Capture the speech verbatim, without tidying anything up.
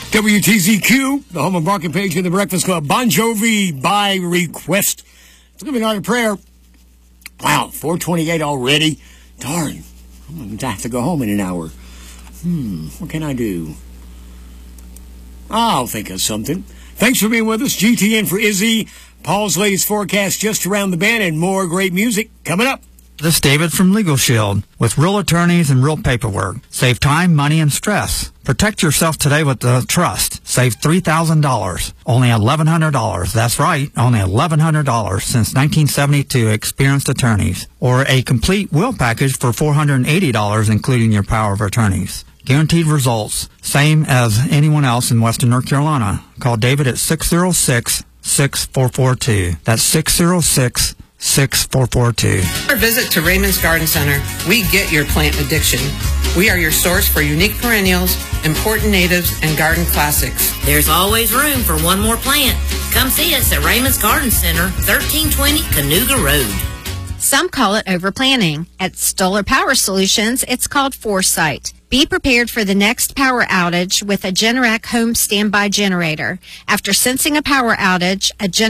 W T Z Q, the home of Mark and Page in the Breakfast Club. Bon Jovi by request. It's going to be night of prayer. Wow, four twenty-eight already. Darn, I'm going to have to go home in an hour. Hmm, what can I do? I'll think of something. Thanks for being with us. G T N for Izzy. Paul's latest forecast just around the bend, and more great music coming up. This is David from Legal Shield. With real attorneys and real paperwork, save time, money, and stress. Protect yourself today with the trust. Save three thousand dollars. Only eleven hundred dollars. That's right, only eleven hundred dollars since nineteen seventy-two. Experienced attorneys. Or a complete will package for four hundred eighty dollars, including your power of attorneys. Guaranteed results. Same as anyone else in Western North Carolina. Call David at six oh six, six four four two. That's six oh six, six four four two. Our visit to Raymond's Garden Center. We get your plant addiction. We are your source for unique perennials, important natives, and garden classics. There's always room for one more plant. Come see us at Raymond's Garden Center, thirteen twenty Canoga Road. Some call it overplanning. At Stoller Power Solutions, it's called foresight. Be prepared for the next power outage with a Generac home standby generator. After sensing a power outage, a Generac